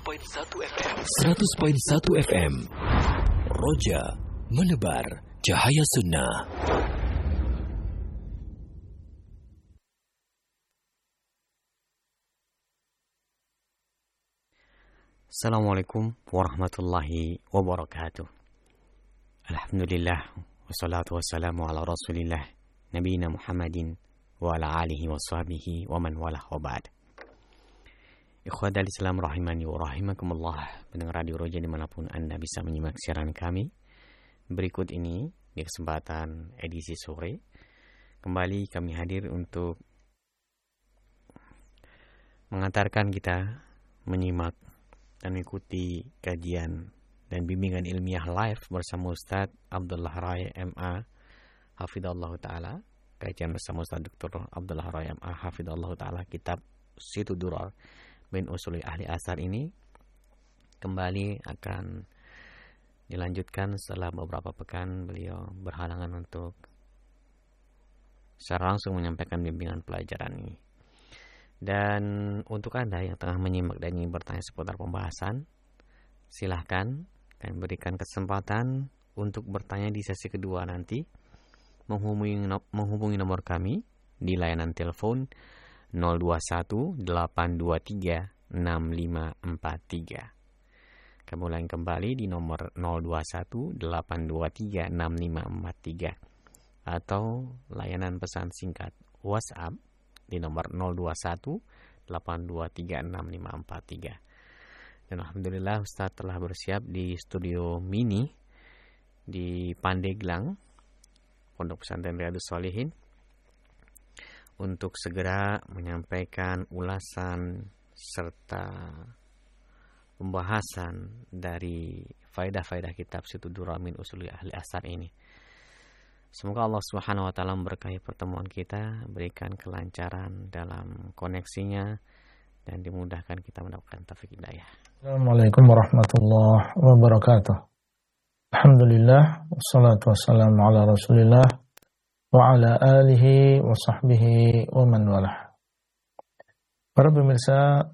100.1 FM. Roja menebar cahaya sunnah. Assalamualaikum warahmatullahi wabarakatuh. Alhamdulillah, wassalatu wassalamu ala rasulillah, nabiyina Muhammadin wa ala alihi wa sahbihi wa man walah wa ba'd. Ikhwadal Islam rahimani wa rahimakumullah, pendengar Radio Roja dimanapun Anda bisa menyimak siaran kami. Berikut ini di kesempatan edisi sore, kembali kami hadir untuk mengantarkan kita menyimak dan mengikuti kajian dan bimbingan ilmiah live bersama Ustaz Abdullah Rai MA Hafidhahullah Ta'ala. Kajian bersama Ustaz Dr. Abdullah Rai MA Hafidhahullah Ta'ala, kitab Situ Durar min Usuli Ahli Asar ini kembali akan dilanjutkan setelah beberapa pekan beliau berhalangan untuk secara langsung menyampaikan bimbingan pelajaran ini. Dan untuk Anda yang tengah menyimak dan ingin bertanya seputar pembahasan, silahkan kami berikan kesempatan untuk bertanya di sesi kedua nanti, menghubungi nomor kami di layanan telepon 021-823-6543. Kami ulangi kembali di nomor 021-823-6543 atau layanan pesan singkat WhatsApp di nomor 021-823-6543. Dan alhamdulillah Ustaz telah bersiap di studio mini di Pandeglang, Pondok Pesantren Riyadhus Shalihin, untuk segera menyampaikan ulasan serta pembahasan dari faedah-faedah kitab Situ Durar min Usuli Ahli Asar ini. Semoga Allah Subhanahu wa taala memberkahi pertemuan kita, berikan kelancaran dalam koneksinya dan dimudahkan kita mendapatkan taufik hidayah. Assalamualaikum warahmatullahi wabarakatuh. Alhamdulillah, wassalatu wassalamu ala Rasulillah wa ala alihi wa sahbihi wa man walah. Para pemirsa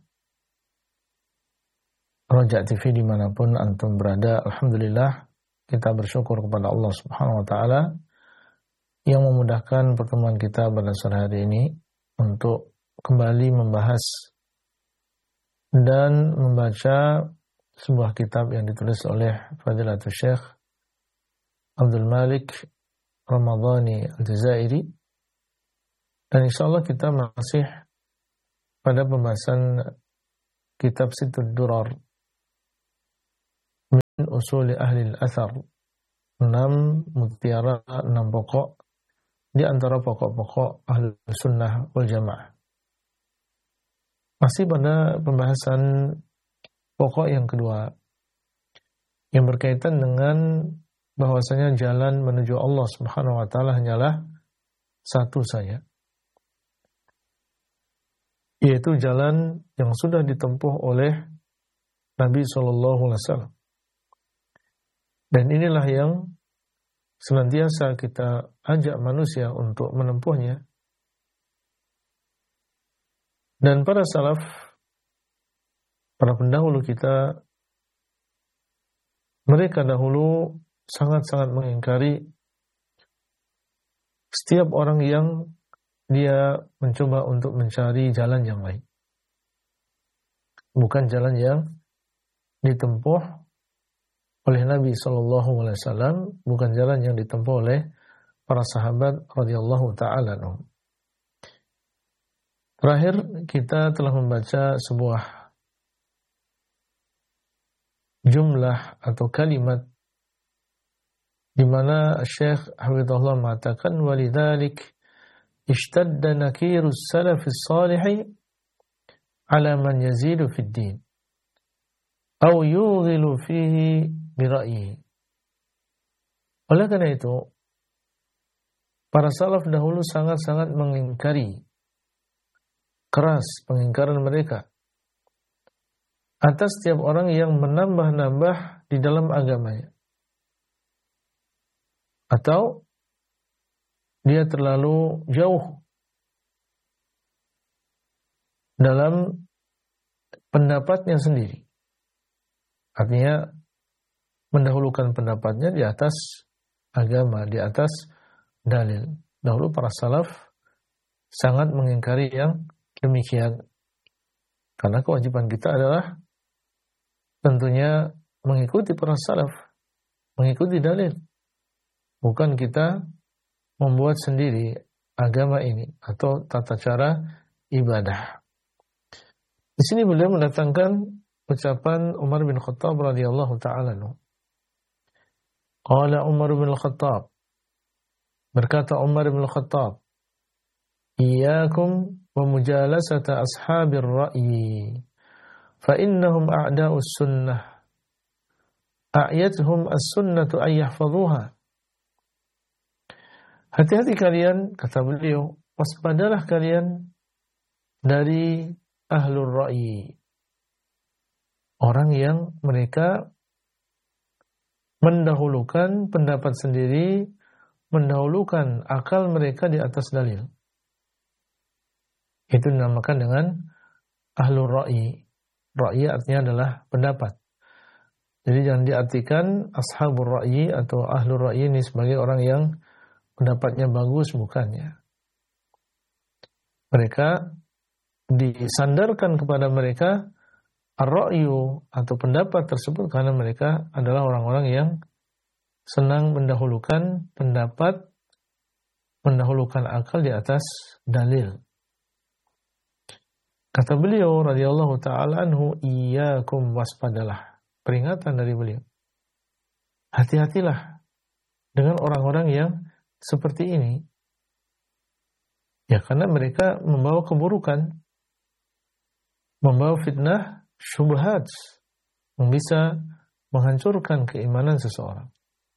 Roja TV dimanapun antum berada, alhamdulillah kita bersyukur kepada Allah Subhanahu wa taala yang memudahkan pertemuan kita pada sore hari ini untuk kembali membahas dan membaca sebuah kitab yang ditulis oleh Fadilatul Syekh Abdul Malik Ramadhani Al-Jazairi. Dan insyaAllah kita masih pada pembahasan kitab Situ Durar min Usuli Ahli Al-Athar, 6 mutiara, 6 pokok di antara pokok-pokok Ahlu Sunnah wal Jamaah. Masih pada pembahasan pokok yang kedua yang berkaitan dengan bahwasanya jalan menuju Allah Subhanahu wa taala hanyalah satu saja, yaitu jalan yang sudah ditempuh oleh Nabi sallallahu alaihi wasallam. Dan inilah yang senantiasa kita ajak manusia untuk menempuhnya. Dan para salaf, para pendahulu kita, mereka dahulu sangat-sangat mengingkari setiap orang yang dia mencoba untuk mencari jalan yang lain, bukan jalan yang ditempuh oleh Nabi SAW, bukan jalan yang ditempuh oleh para sahabat radhiyallahu ta'ala anhum. Terakhir kita telah membaca sebuah jumlah atau kalimat di mana Syekh Hafidhahullah mengatakan walidzalik ishtadda nakirus salafis salihi ala man yazidu fid din aw yughilu fihi bira'yi. Oleh karena itu, para salaf dahulu sangat-sangat mengingkari, keras pengingkaran mereka atas setiap orang yang menambah-nambah di dalam agamanya, atau dia terlalu jauh dalam pendapatnya sendiri. Artinya mendahulukan pendapatnya di atas agama, di atas dalil. Dahulu para salaf sangat mengingkari yang demikian. Karena kewajiban kita adalah tentunya mengikuti para salaf, mengikuti dalil. Bukan kita membuat sendiri agama ini atau tata cara ibadah. Di sini beliau mendatangkan ucapan Umar bin Khattab radhiyallahu ta'ala anhu. Qala Umar bin Khattab, berkata Umar bin Khattab, "Iyyakum wa mujalasata ashabir ra'yi, fa innahum a'da'us sunnah. A'yatuhum as-sunnatu ay yahfazuha." Hati-hati kalian, kata beliau, waspadalah kalian dari ahlul ra'yi. Orang yang mereka mendahulukan pendapat sendiri, mendahulukan akal mereka di atas dalil. Itu dinamakan dengan ahlul ra'yi. Ra'yi artinya adalah pendapat. Jadi jangan diartikan ashabur ra'yi atau ahlul ra'yi ini sebagai orang yang pendapatnya bagus, bukannya. Mereka disandarkan kepada mereka ar-ra'yu atau pendapat tersebut karena mereka adalah orang-orang yang senang mendahulukan pendapat, mendahulukan akal di atas dalil. Kata beliau radhiyallahu ta'ala anhu, iyyakum, waspadalah. Peringatan dari beliau. Hati-hatilah dengan orang-orang yang seperti ini. Ya, karena mereka membawa keburukan, membawa fitnah, syubhat yang bisa menghancurkan keimanan seseorang.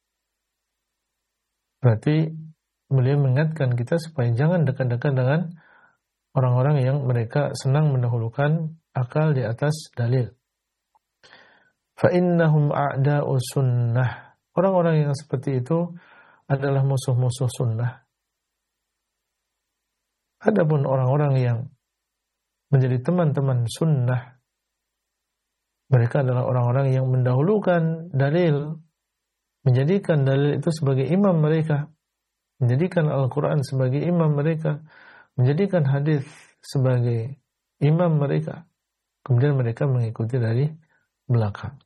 Berarti beliau mengingatkan kita supaya jangan dekat-dekat dengan orang-orang yang mereka senang mendahulukan akal di atas dalil. Fa innahum a'da'u sunnah. Orang-orang yang seperti itu adalah musuh-musuh sunnah. Adapun orang-orang yang menjadi teman-teman sunnah, mereka adalah orang-orang yang mendahulukan dalil, menjadikan dalil itu sebagai imam mereka, menjadikan Al-Quran sebagai imam mereka, menjadikan hadis sebagai imam mereka. Kemudian mereka mengikuti dari belakang.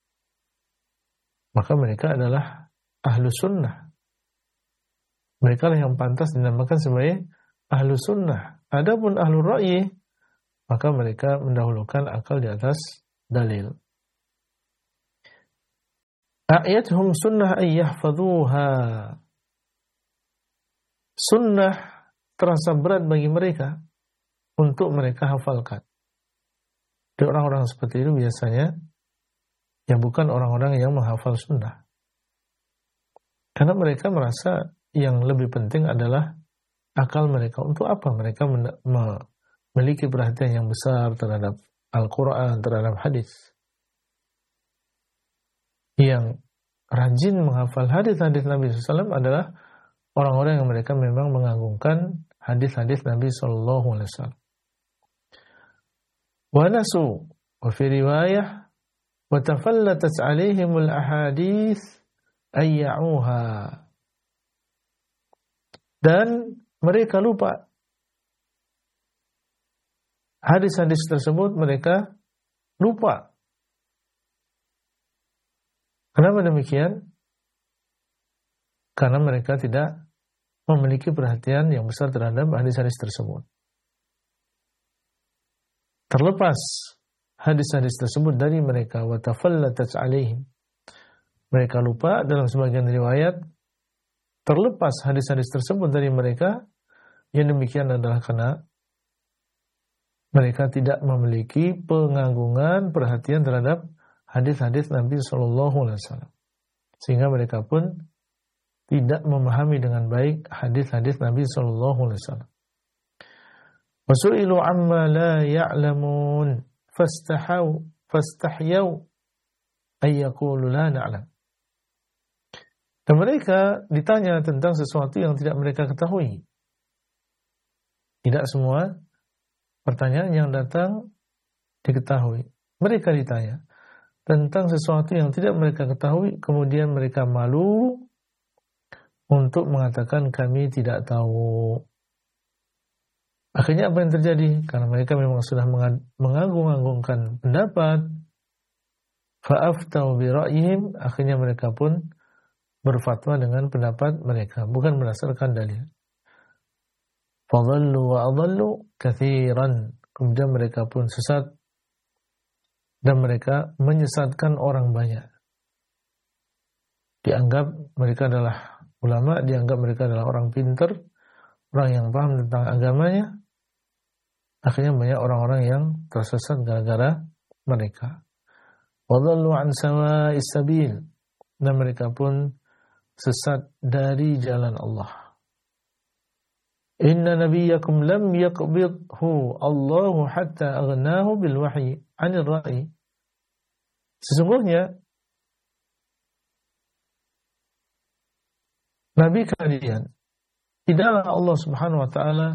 Maka mereka adalah ahlu sunnah. Mereka lah yang pantas dinamakan sebagai ahlu sunnah. Adapun ahlu ra'yi, maka mereka mendahulukan akal di atas dalil. A'yatuhum sunnah ay yahfazuha. Sunnah terasa berat bagi mereka untuk mereka hafalkan. Dan orang-orang seperti itu biasanya ya bukan orang-orang yang menghafal sunnah. Karena mereka merasa yang lebih penting adalah akal mereka. Untuk apa mereka memiliki perhatian yang besar terhadap Al-Quran, terhadap hadis? Yang rajin menghafal hadis-hadis Nabi SAW adalah orang-orang yang mereka memang mengagungkan hadis-hadis Nabi SAW. Wa nasu, wa fi riwayah, wa tafallatat alaihimul ahadith ayya'uha. Dan mereka lupa. Hadis-hadis tersebut mereka lupa. Kenapa demikian? Karena mereka tidak memiliki perhatian yang besar terhadap hadis-hadis tersebut. Terlepas hadis-hadis tersebut dari mereka, wa tafallatat alaihim. Mereka lupa, dalam sebagian riwayat terlepas hadis-hadis tersebut dari mereka. Yang demikian adalah karena mereka tidak memiliki pengagungan, perhatian terhadap hadis-hadis Nabi SAW. Sehingga mereka pun tidak memahami dengan baik hadis-hadis Nabi SAW. Wasu'ilu amma la ya'lamun fastahyaw ayyaqulu la na'lam. Dan mereka ditanya tentang sesuatu yang tidak mereka ketahui. Tidak semua pertanyaan yang datang diketahui. Mereka ditanya. tentang sesuatu yang tidak mereka ketahui, kemudian mereka malu untuk mengatakan kami tidak tahu. Akhirnya apa yang terjadi? Karena mereka memang sudah mengagung-agungkan pendapat, fa'aftau bi ra'yihim, akhirnya mereka pun berfatwa dengan pendapat mereka, bukan berdasarkan dalil. Fadhallu wa adhallu katsiran, kemudian mereka pun sesat dan mereka menyesatkan orang banyak. Dianggap mereka adalah ulama, dianggap mereka adalah orang pintar, orang yang paham tentang agamanya. Akhirnya banyak orang-orang yang tersesat gara-gara mereka. Wadhallu an sawa'is sabil, dan mereka pun sesat dari jalan Allah. Inna nabiyyakum lam yaqbidhu Allahu hatta aghnahu bil wahyi 'anil ra'i. Sesungguhnya Nabi kalian tidaklah Allah Subhanahu wa taala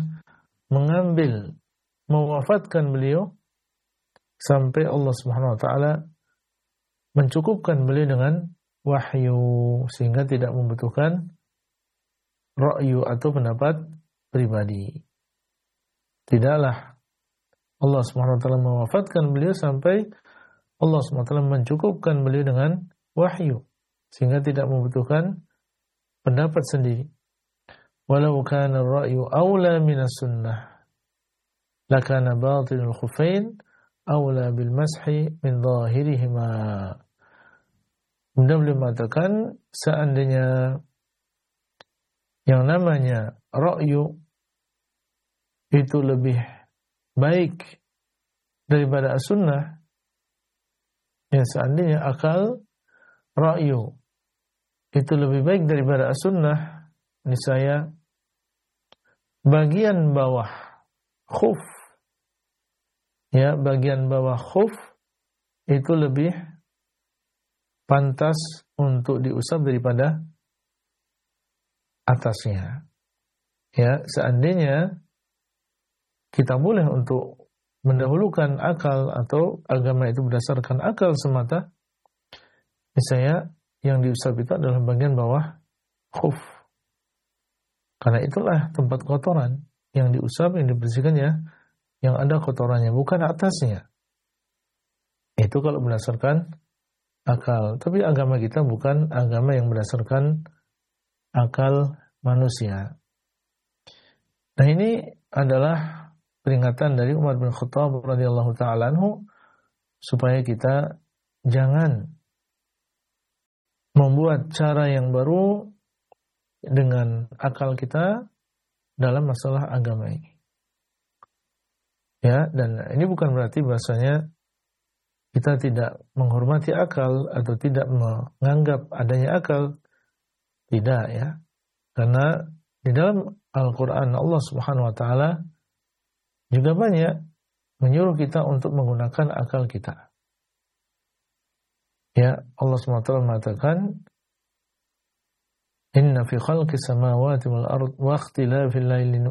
mewafatkan beliau sampai Allah Subhanahu wa taala mencukupkan beliau dengan wahyu sehingga tidak membutuhkan ra'yu atau pendapat pribadi. Tidaklah Allah Subhanahu wa taala mewafatkan beliau sampai Allah Subhanahu wa taala mencukupkan beliau dengan wahyu sehingga tidak membutuhkan pendapat sendiri. Walau kana ar-ra'yu aula min as-sunnah lakana batilul khuffain aula bil mashi min zahirihima. Kemudian beliau mengatakan seandainya yang namanya ra'yu itu lebih baik daripada as-sunnah, ya seandainya akal ra'yu itu lebih baik daripada as-sunnah, niscaya bagian bawah khuf, ya bagian bawah khuf itu lebih pantas untuk diusap daripada atasnya. Ya, seandainya kita boleh untuk mendahulukan akal atau agama itu berdasarkan akal semata, misalnya yang diusap itu adalah bagian bawah khuf. Karena itulah tempat kotoran yang diusap, yang dibersihkan ya, yang ada kotorannya, bukan atasnya. Itu kalau berdasarkan akal. Tapi agama kita bukan agama yang berdasarkan akal manusia. Nah, ini adalah peringatan dari Umar bin Khattab radhiyallahu ta'ala anhu supaya kita jangan membuat cara yang baru dengan akal kita dalam masalah agama ini. Ya, dan ini bukan berarti bahasanya kita tidak menghormati akal atau tidak menganggap adanya akal. Tidak ya. Karena di dalam Al-Quran Allah Subhanahu wa ta'ala juga banyak menyuruh kita untuk menggunakan akal kita. Ya, Allah Subhanahu wa ta'ala mengatakan, Inna fi khalqi samawati wal ard wa ikhtilafil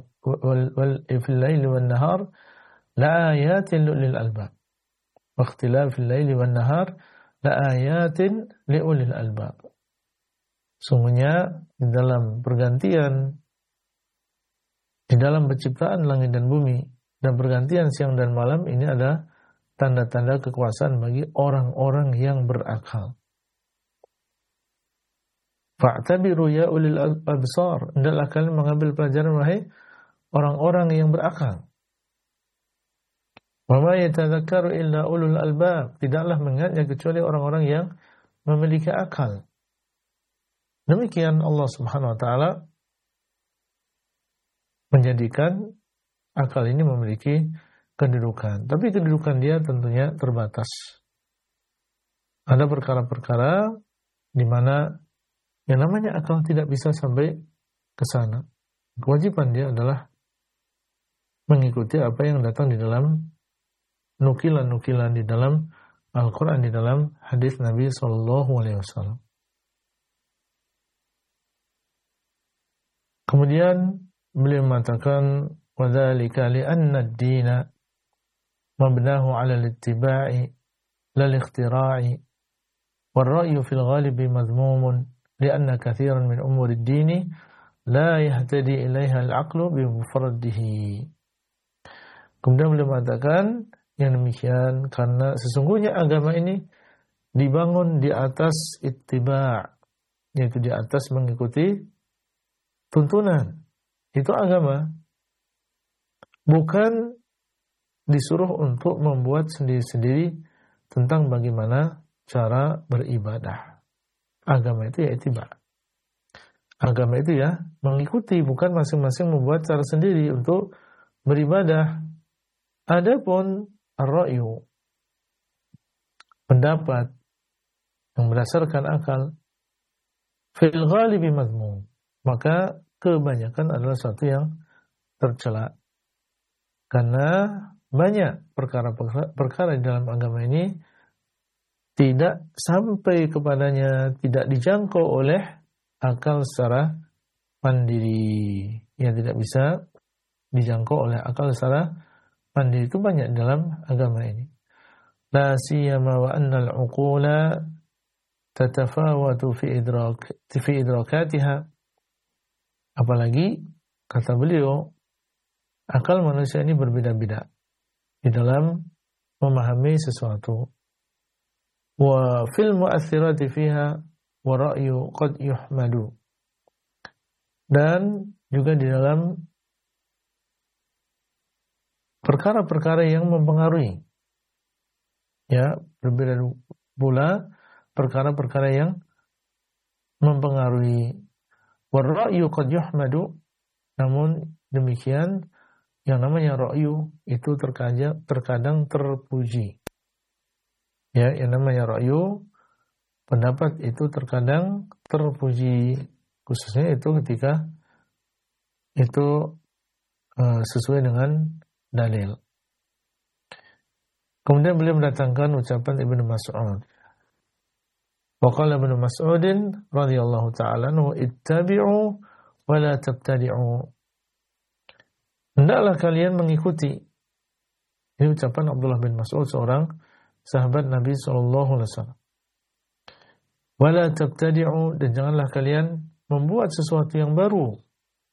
laili wan nahar la ayatin lil albab. Wa ikhtilafil laili wan nahar la ayatin liulil albab. Sungguhnya di dalam pergantian, di dalam penciptaan langit dan bumi dan pergantian siang dan malam ini ada tanda-tanda kekuasaan bagi orang-orang yang berakal. Fa'tabiru ya ulil absar, hendaklah kalian mengambil pelajaran wahai orang-orang yang berakal. Wa ma yatadzakkaru illa ulul albab, tidaklah mengingatnya kecuali orang-orang yang memiliki akal. Demikian Allah Subhanahu wa ta'ala menjadikan akal ini memiliki kedudukan. Tapi kedudukan dia tentunya terbatas. Ada perkara-perkara di mana yang namanya akal tidak bisa sampai ke sana. Kewajiban dia adalah mengikuti apa yang datang di dalam nukilan-nukilan di dalam Al-Quran, di dalam hadis Nabi SAW. Kemudian beliau mengatakan, وَذَلِكَ لِأَنَّ الدِّينَ مَبْنَاهُ عَلَى الْإِتِّبَاعِ لَا الِاخْتِرَاعِ War-ra'yu fil ghalibi madhmumun li'anna katsiran min umuri ad-dini la yahtadi ilaiha al-'aqlu bi mufraddihi. Kemudian beliau mengatakan yang demikian karena sesungguhnya agama ini dibangun di atas ittiba', yaitu di atas mengikuti tuntunan. Itu agama. Bukan disuruh untuk membuat sendiri-sendiri tentang bagaimana cara beribadah. Agama itu ya ittiba'. Agama itu ya mengikuti, bukan masing-masing membuat cara sendiri untuk beribadah. Adapun ar-ra'yu, pendapat yang berdasarkan akal, fil ghalibi madhmum, maka kebanyakan adalah sesuatu yang tercela. Karena banyak perkara di dalam agama ini tidak sampai kepadanya, tidak dijangkau oleh akal secara mandiri. Yang tidak bisa dijangkau oleh akal secara mandiri, itu banyak dalam agama ini. La siyama wa anna al-uqula tatafawatu fi idrakatiha. Apalagi kata beliau, akal manusia ini berbeda-beda di dalam memahami sesuatu. Wa fil mu'athirati fiha wa ra'yu qad yuhmadu. Dan juga di dalam perkara-perkara yang mempengaruhi. Ya, berbeda pula perkara-perkara yang mempengaruhi. Wa ra'yu qad yuhmadu. Namun demikian yang namanya ra'yu itu terkadang terpuji. Ya, yang namanya ra'yu, pendapat itu terkadang terpuji, khususnya itu ketika itu sesuai dengan dalil. Kemudian beliau mendatangkan ucapan Ibnu Mas'ud. Wa qala Ibnu Mas'udin radhiyallahu ta'ala anhu, ittabi'u wa la tabtadi'u. Hendaklah kalian mengikuti. Ini ucapan Abdullah bin Mas'ud, seorang sahabat Nabi SAW. Wala tabtadi'u, dan janganlah kalian membuat sesuatu yang baru.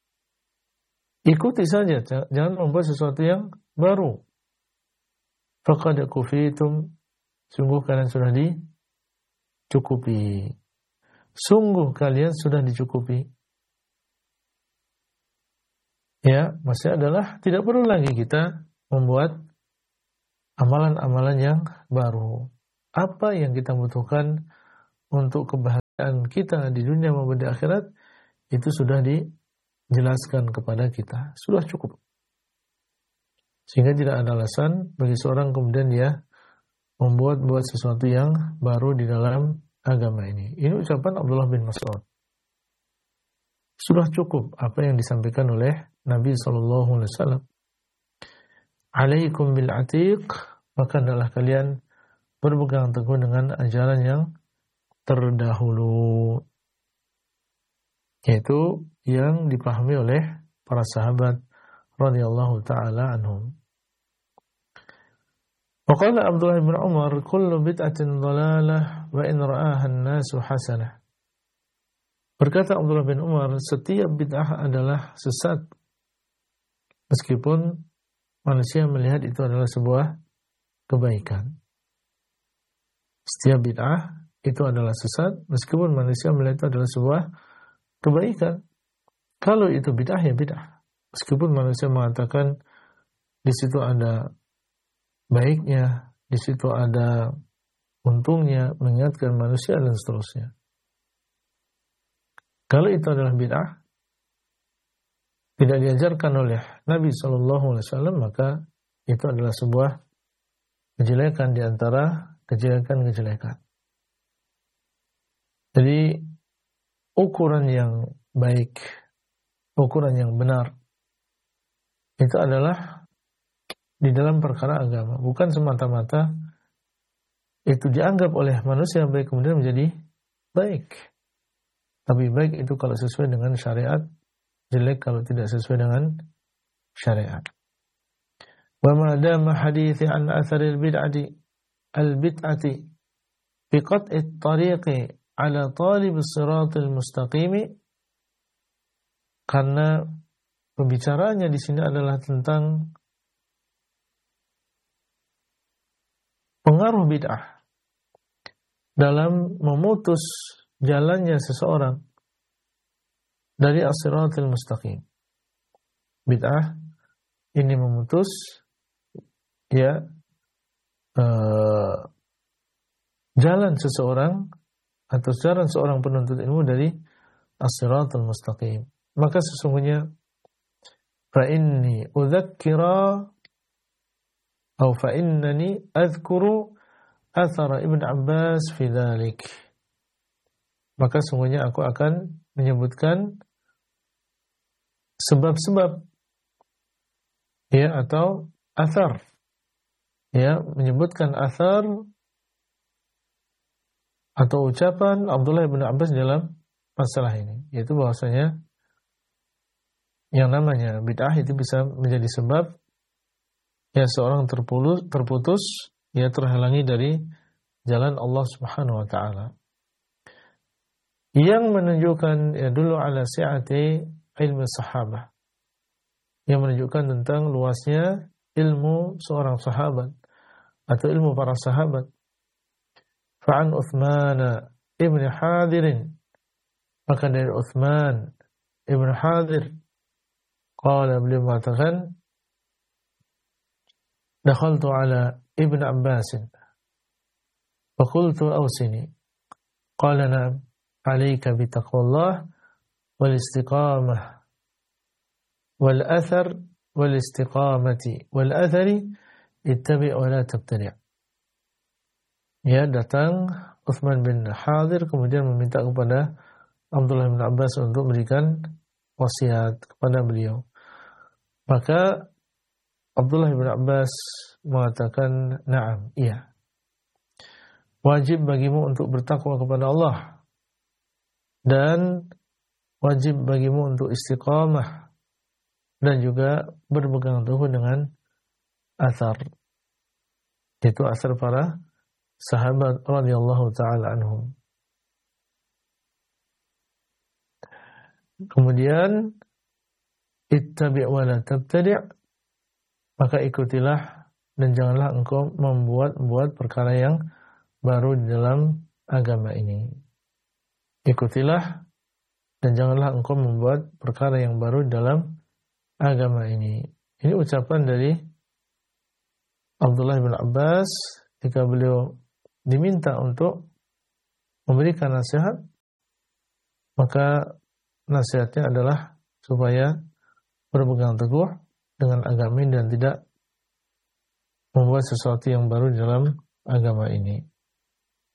Ikuti saja, jangan membuat sesuatu yang baru. Faqad kufitum, sungguh kalian sudah dicukupi. Sungguh kalian sudah dicukupi. Ya, maksudnya adalah tidak perlu lagi kita membuat amalan-amalan yang baru. Apa yang kita butuhkan untuk kebahagiaan kita di dunia maupun di akhirat, itu sudah dijelaskan kepada kita. Sudah cukup. Sehingga tidak ada alasan bagi seorang kemudian dia membuat sesuatu yang baru di dalam agama ini. Ini ucapan Abdullah bin Mas'ud. Sudah cukup apa yang disampaikan oleh Nabi SAW. Alaikum bil atiq, maka adalah kalian berpegang teguh dengan ajaran yang terdahulu, yaitu yang dipahami oleh para sahabat radhiyallahu ta'ala anhum. Wa qala Abdullah bin Umar, kullu bid'atin dhalalah wa in ra'aha an-nasu hasanah. Berkata Abdullah bin Umar, setiap bid'ah adalah sesat meskipun manusia melihat itu adalah sebuah kebaikan. Setiap bid'ah itu adalah sesat meskipun manusia melihat itu adalah sebuah kebaikan. Kalau itu bid'ah ya bid'ah. Meskipun manusia mengatakan di situ ada baiknya, di situ ada untungnya, mengingatkan manusia dan seterusnya. Kalau itu adalah bid'ah, tidak diajarkan oleh Nabi SAW, maka itu adalah sebuah kejelekan di antara kejelekan-kejelekan. Jadi ukuran yang baik, ukuran yang benar, itu adalah di dalam perkara agama. Bukan semata-mata itu dianggap oleh manusia baik kemudian menjadi baik. Tapi baik itu kalau sesuai dengan syariat, jelek kalau tidak sesuai dengan syariat. Wa ma dama hadithi an atharil bid'ati al-bid'ati fi qat'i at-tariqi ala talib as-siratal mustaqim, karena pembicaraannya di sini adalah tentang pengaruh bid'ah dalam memutus jalannya seseorang dari as-siratal mustaqim. Bid'ah ini memutus jalan seseorang atau jalan seorang penuntut ilmu dari as-siratal mustaqim. Maka sesungguhnya fa innani adhkuru athara Ibn Abbas fi dhalik. Maka sungguhnya aku akan menyebutkan sebab-sebab atau athar, menyebutkan athar atau ucapan Abdullah bin Abbas dalam masalah ini, yaitu bahwasanya yang namanya bid'ah itu bisa menjadi sebab seorang terputus, terhalangi dari jalan Allah Subhanahu wa taala. Yang menunjukkan dulu ala si'ati ilmu sahabah, yang menunjukkan tentang luasnya ilmu seorang sahabat atau ilmu para sahabat. Fa'an Uthman ibn Hadir, maka dari Uthman ibn Hadir, qala, beliau mengatakan, dakhaltu ala Ibn Abbas faqultu awsini, qala na'am, alayka bitaqwallah wal istiqamah wal athar wal istiqamati wal athari ittabi' wa la tabtadi'. Datang Uthman bin Hadir kemudian meminta kepada Abdullah bin Abbas untuk memberikan wasiat kepada beliau. Maka Abdullah bin Abbas mengatakan, na'am, iya. Wajib bagimu untuk bertakwa kepada Allah, dan wajib bagimu untuk istiqamah, dan juga berpegang teguh dengan athar, yaitu athar para sahabat radhiyallahu ta'ala anhum. Kemudian ittabi' wa la tabtadi', maka ikutilah dan janganlah engkau membuat perkara yang baru di dalam agama ini. Ikutilah dan janganlah engkau membuat perkara yang baru di dalam agama ini. Ini ucapan dari Abdullah bin Abbas ketika beliau diminta untuk memberikan nasihat, maka nasihatnya adalah supaya berpegang teguh dengan agama ini dan tidak membuat sesuatu yang baru di dalam agama ini.